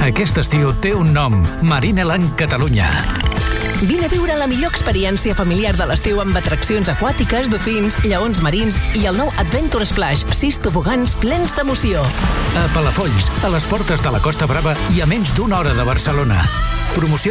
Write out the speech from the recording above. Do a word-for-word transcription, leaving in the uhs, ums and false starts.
Aquest estiu té un nom, Marineland Catalunya. Vine a viure la millor experiència familiar de l'estiu amb atraccions aquàtiques, dofins, lleons marins i el nou Adventure Splash, sis tobogans plens d'emoció. A Palafolls, a les portes de la Costa Brava i a menys d'una hora de Barcelona. Promoció